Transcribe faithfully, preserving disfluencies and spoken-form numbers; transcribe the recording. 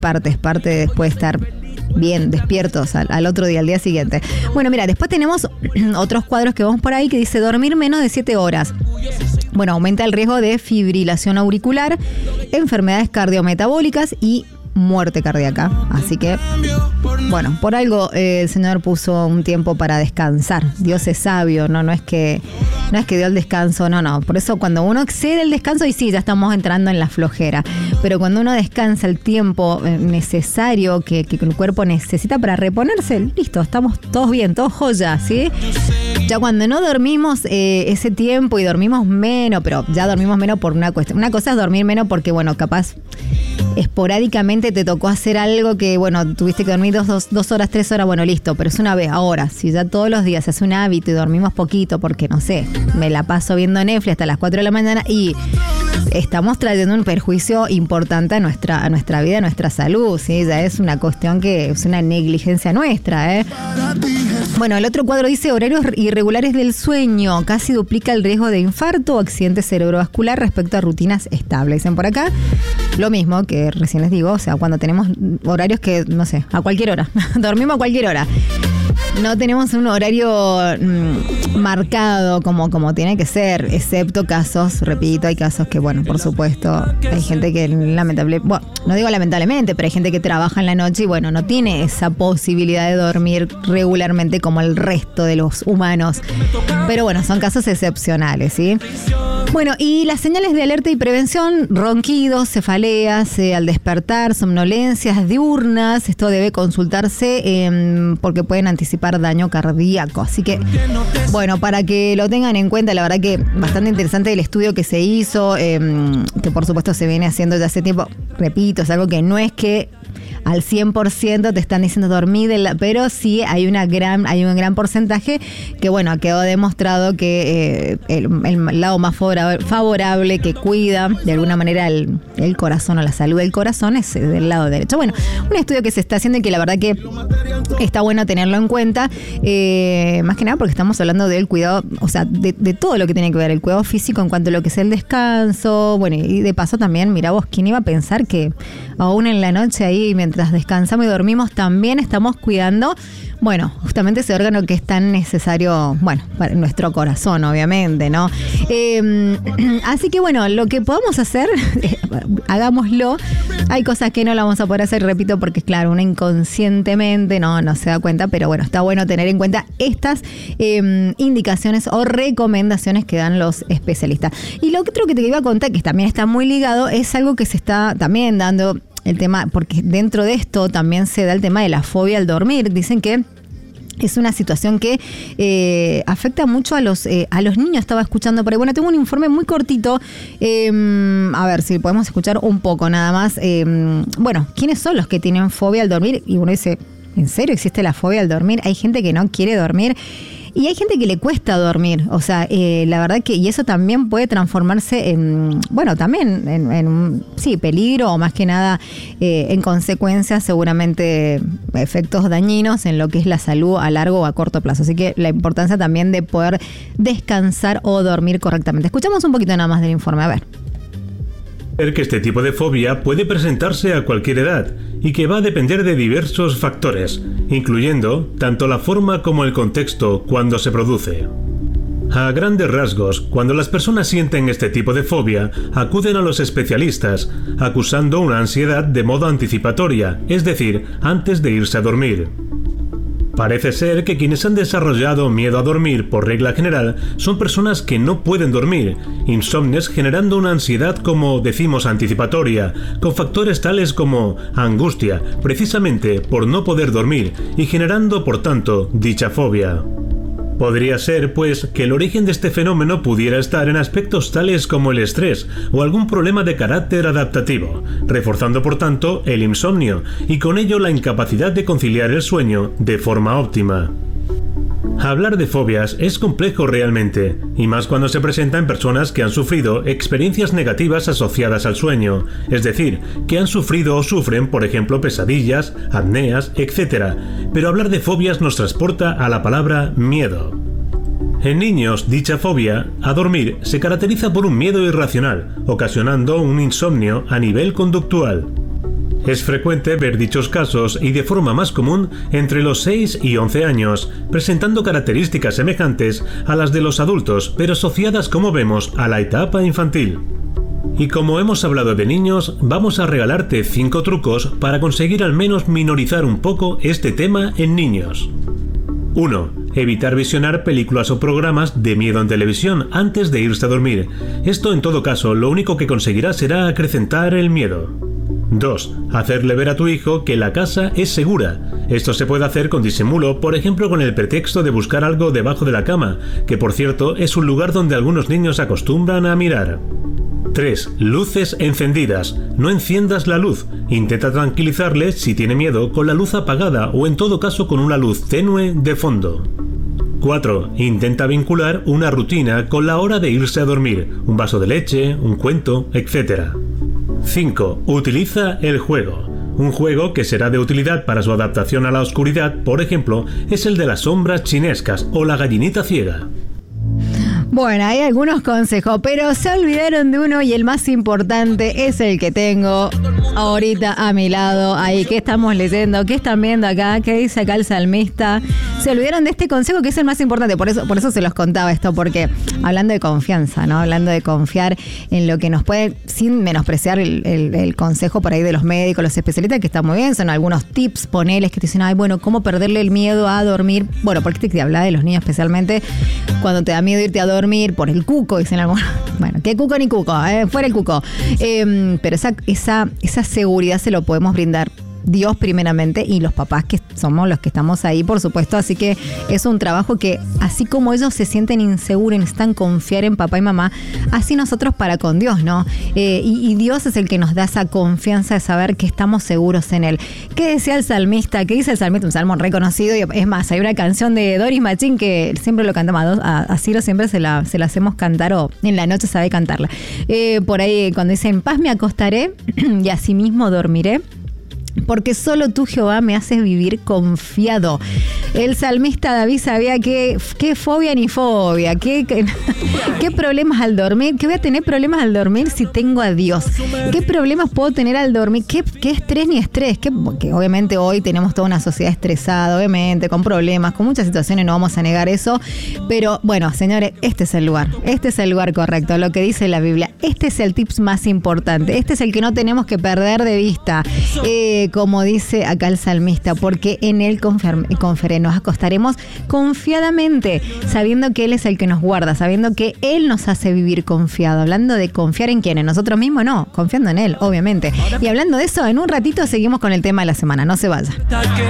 parte, es parte de después estar bien despiertos al, al otro día, al día siguiente. Bueno, mira, después tenemos otros cuadros que vamos por ahí que dice dormir menos de siete horas. Bueno, aumenta el riesgo de fibrilación auricular, enfermedades cardiometabólicas y muerte cardíaca. Así que, bueno, por algo eh, el Señor puso un tiempo para descansar. Dios es sabio, no, no es que no es que dio el descanso, no, no. Por eso cuando uno excede el descanso, y sí, ya estamos entrando en la flojera. Pero cuando uno descansa el tiempo necesario que, que el cuerpo necesita para reponerse, listo, estamos todos bien, todos joya, ¿sí? Ya cuando no dormimos eh, ese tiempo y dormimos menos, pero ya dormimos menos por una cuestión. Una cosa es dormir menos porque, bueno, capaz esporádicamente te tocó hacer algo que, bueno, tuviste que dormir dos, dos, dos horas, tres horas, bueno, listo, pero es una vez. Ahora, si ya todos los días se hace un hábito y dormimos poquito porque, no sé, me la paso viendo Netflix hasta las cuatro de la mañana y estamos trayendo un perjuicio importante a nuestra, a nuestra vida, a nuestra salud, ¿sí? Ya es una cuestión que es una negligencia nuestra, ¿eh? Bueno, el otro cuadro dice horarios irregulares del sueño, casi duplica el riesgo de infarto o accidente cerebrovascular respecto a rutinas estables. Dicen por acá lo mismo que recién les digo, o sea, cuando tenemos horarios que, no sé, a cualquier hora, dormimos a cualquier hora. No tenemos un horario mmm, marcado como, como tiene que ser, excepto casos, repito, hay casos que, bueno, por supuesto, hay gente que lamentable, bueno, no digo lamentablemente, pero hay gente que trabaja en la noche y, bueno, no tiene esa posibilidad de dormir regularmente como el resto de los humanos. Pero bueno, son casos excepcionales, ¿sí? Bueno, y las señales de alerta y prevención: ronquidos, cefaleas eh, al despertar, somnolencias diurnas. Esto debe consultarse eh, porque pueden anticipar daño cardíaco. Así que, bueno, para que lo tengan en cuenta, la verdad que bastante interesante el estudio que se hizo, eh, que por supuesto se viene haciendo ya hace tiempo. Repito, es algo que no es que al cien por ciento te están diciendo dormir, de la, pero sí hay una gran hay un gran porcentaje que, bueno, quedó demostrado que eh, el, el lado más favorable que cuida de alguna manera el, el corazón o la salud del corazón es del lado derecho. Bueno, un estudio que se está haciendo y que la verdad que está bueno tenerlo en cuenta, eh, más que nada porque estamos hablando del cuidado, o sea, de, de todo lo que tiene que ver el cuidado físico en cuanto a lo que es el descanso. Bueno, y de paso también, mira vos, ¿quién iba a pensar que aún en la noche ahí, mientras descansamos y dormimos, también estamos cuidando, bueno, justamente ese órgano que es tan necesario, bueno, para nuestro corazón, obviamente, ¿no? Eh, así que, bueno, lo que podamos hacer, eh, hagámoslo. Hay cosas que no la vamos a poder hacer, repito, porque, claro, uno inconscientemente no, no se da cuenta, pero bueno, está bueno tener en cuenta estas eh, indicaciones o recomendaciones que dan los especialistas. Y lo otro que te iba a contar, que también está muy ligado, es algo que se está también dando el tema, porque dentro de esto también se da el tema de la fobia al dormir. Dicen que es una situación que eh, afecta mucho a los eh, a los niños. Estaba escuchando por ahí. Bueno, tengo un informe muy cortito. Eh, a ver si podemos escuchar un poco nada más. Eh, bueno, ¿quiénes son los que tienen fobia al dormir? Y uno dice, ¿en serio existe la fobia al dormir? Hay gente que no quiere dormir. Y hay gente que le cuesta dormir, o sea, eh, la verdad que, y eso también puede transformarse en, bueno, también en, en un, sí, peligro o más que nada eh, en consecuencias seguramente efectos dañinos en lo que es la salud a largo o a corto plazo. Así que la importancia también de poder descansar o dormir correctamente. Escuchamos un poquito nada más del informe, a ver. Que este tipo de fobia puede presentarse a cualquier edad y que va a depender de diversos factores, incluyendo tanto la forma como el contexto cuando se produce. A grandes rasgos, cuando las personas sienten este tipo de fobia, acuden a los especialistas, acusando una ansiedad de modo anticipatoria, es decir, antes de irse a dormir. Parece ser que quienes han desarrollado miedo a dormir por regla general son personas que no pueden dormir, insomnes generando una ansiedad, como decimos, anticipatoria, con factores tales como angustia, precisamente por no poder dormir, y generando por tanto dicha fobia. Podría ser, pues, que el origen de este fenómeno pudiera estar en aspectos tales como el estrés o algún problema de carácter adaptativo, reforzando por tanto el insomnio y con ello la incapacidad de conciliar el sueño de forma óptima. Hablar de fobias es complejo realmente, y más cuando se presenta en personas que han sufrido experiencias negativas asociadas al sueño, es decir, que han sufrido o sufren, por ejemplo, pesadillas, apneas, etcétera. Pero hablar de fobias nos transporta a la palabra miedo. En niños, dicha fobia a dormir se caracteriza por un miedo irracional, ocasionando un insomnio a nivel conductual. Es frecuente ver dichos casos y de forma más común entre los seis y once años, presentando características semejantes a las de los adultos, pero asociadas, como vemos, a la etapa infantil. Y como hemos hablado de niños, vamos a regalarte cinco trucos para conseguir al menos minorizar un poco este tema en niños. uno. Evitar visionar películas o programas de miedo en televisión antes de irse a dormir. Esto, en todo caso, lo único que conseguirá será acrecentar el miedo. dos. Hacerle ver a tu hijo que la casa es segura. Esto se puede hacer con disimulo, por ejemplo con el pretexto de buscar algo debajo de la cama, que por cierto es un lugar donde algunos niños acostumbran a mirar. tres. Luces encendidas. No enciendas la luz. Intenta tranquilizarle si tiene miedo con la luz apagada o en todo caso con una luz tenue de fondo. cuatro. Intenta vincular una rutina con la hora de irse a dormir. Un vaso de leche, un cuento, etcétera. cinco. Utiliza el juego. Un juego que será de utilidad para su adaptación a la oscuridad, por ejemplo, es el de las sombras chinescas o la gallinita ciega. Bueno, hay algunos consejos, pero se olvidaron de uno y el más importante es el que tengo ahorita a mi lado. Ahí, ¿qué estamos leyendo? ¿Qué están viendo acá? ¿Qué dice acá el salmista? Se olvidaron de este consejo que es el más importante, por eso, por eso se los contaba esto, porque hablando de confianza, ¿no? Hablando de confiar en lo que nos puede, sin menospreciar el, el, el consejo por ahí de los médicos, los especialistas, que está muy bien, son algunos tips, poneles que te dicen, ay, bueno, ¿cómo perderle el miedo a dormir? Bueno, porque te habla de los niños especialmente, cuando te da miedo irte a dormir, dormir por el cuco, dicen algunos. Bueno, qué cuco ni cuco, eh, fuera el cuco. Eh, pero esa, esa, esa seguridad se lo podemos brindar Dios primeramente y los papás que somos los que estamos ahí, por supuesto. Así que es un trabajo que, así como ellos se sienten inseguros, necesitan confiar en papá y mamá, así nosotros para con Dios, ¿no? Eh, y, y Dios es el que nos da esa confianza de saber que estamos seguros en Él. ¿Qué decía el salmista? ¿Qué dice el salmista? Un salmo reconocido. Y es más, hay una canción de Doris Machín que siempre lo cantamos a, a Ciro, siempre se la, se la hacemos cantar o en la noche sabe cantarla. Eh, por ahí cuando dice, en paz me acostaré y asimismo dormiré, porque solo tú, Jehová, me haces vivir confiado. El salmista David sabía que qué fobia ni fobia, qué, qué, qué problemas al dormir, que voy a tener problemas al dormir si tengo a Dios. ¿Qué problemas puedo tener al dormir? ¿Qué, qué estrés ni estrés? ¿Qué, porque obviamente hoy tenemos toda una sociedad estresada, obviamente, con problemas, con muchas situaciones, no vamos a negar eso. Pero bueno, señores, este es el lugar. Este es el lugar correcto, lo que dice la Biblia. Este es el tips más importante. Este es el que no tenemos que perder de vista. Eh, como dice acá el salmista, porque en Él confiaré, nos acostaremos confiadamente, sabiendo que Él es el que nos guarda, sabiendo que Él nos hace vivir confiado. Hablando de confiar en quién, en nosotros mismos, no, confiando en Él, obviamente. Y hablando de eso, en un ratito seguimos con el tema de la semana, no se vaya.